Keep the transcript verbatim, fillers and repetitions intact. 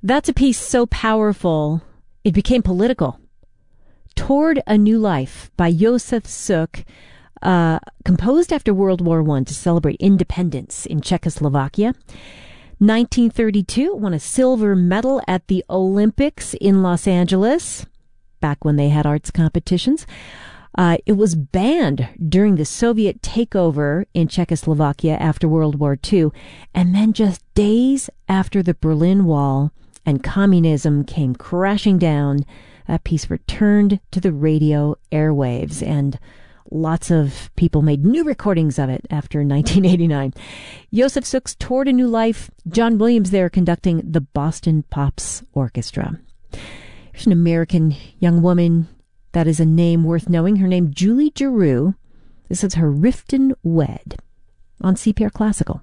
That's a piece so powerful, it became political. Toward a New Life by Josef Suk, uh, composed after World War One to celebrate independence in Czechoslovakia. nineteen thirty-two, won a silver medal at the Olympics in Los Angeles, back when they had arts competitions. Uh, it was banned during the Soviet takeover in Czechoslovakia after World War Two, and then just days after the Berlin Wall and communism came crashing down, that piece returned to the radio airwaves, and lots of people made new recordings of it after nineteen eighty-nine. Josef Suk's Toward a New Life, John Williams there conducting the Boston Pops Orchestra. Here's an American young woman that is a name worth knowing. Her name, Julie Giroux. This is her Riften Wed on C P R Classical.